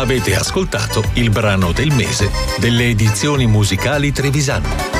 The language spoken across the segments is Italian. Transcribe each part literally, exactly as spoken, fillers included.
Avete ascoltato il brano del mese delle edizioni musicali Trevisan.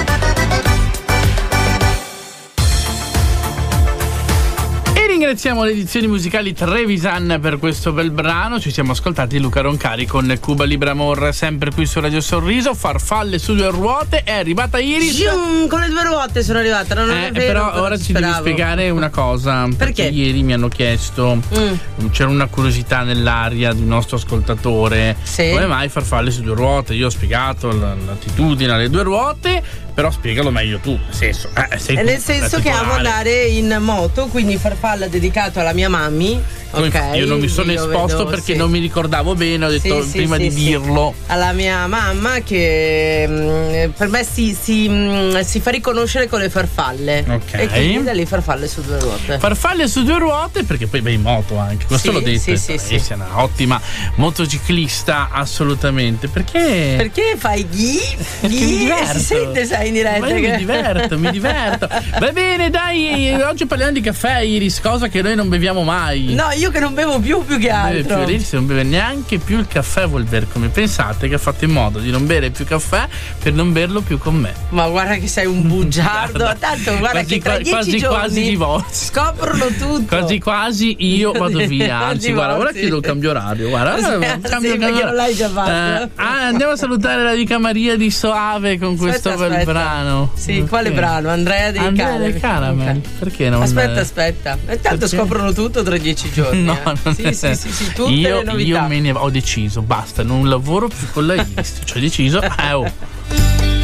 Ringraziamo le edizioni musicali Trevisan per questo bel brano. Ci siamo ascoltati Luca Roncari con Cuba Libre Amor, sempre qui su Radio Sorriso. Farfalle su due ruote. È arrivata Iris. Gium, con le due ruote sono arrivata. Non eh, è vero, però ora ci devi spiegare una cosa. Perché? Perché ieri mi hanno chiesto, mm. c'era una curiosità nell'aria di un nostro ascoltatore. Sì. Come mai farfalle su due ruote? Io ho spiegato l'attitudine alle due ruote, però spiegalo meglio tu. Nel senso, eh, sei è nel senso che amo andare in moto, quindi farfalla dedicato alla mia mammy. Ok, io non mi sono esposto vedo, perché sì. non mi ricordavo bene, ho detto sì, prima sì, di sì, dirlo sì. alla mia mamma che mh, per me si, si, mh, si fa riconoscere con le farfalle. Ok. E quindi da lì farfalle su due ruote. Farfalle su due ruote perché poi vai in moto anche, questo sì, l'ho detto. Sì, sì, sì. Sei una ottima motociclista, assolutamente. Perché? Perché fai ghi? Ghi? mi diverto. Si sente, sai, in diretta. Ma io che... mi diverto, mi diverto. Va bene, dai, oggi parliamo di caffè, Iris, cosa che noi non beviamo mai. No, io che non bevo più più che altro. Non beve più, Iris non beve neanche più il caffè Volver. Come pensate che ha fatto in modo di non bere più caffè per non berlo più con me? Ma guarda che sei un bugiardo. Tanto guarda quasi, che tra dieci quasi, giorni quasi divorzi. Scoprono tutto. Quasi quasi io vado via. Anzi, guarda, ora che lo cambio orario. Guarda, sì, cambio, sì, cambio. perché non l'hai già fatto. Eh, ah, andiamo a salutare l'amica Maria di Soave con aspetta, questo bel aspetta. brano. Sì, perché? Quale brano? Andrea dei Andrea Caramel. dei Caramel. Perché non? Aspetta, aspetta. E tanto perché? Scoprono tutto tra dieci giorni. No, eh. non sì, è... sì, sì, sì, tutte io, le novità. Io me ne ho deciso, basta, non lavoro più con la Iris. Ci ho deciso. Eh, oh.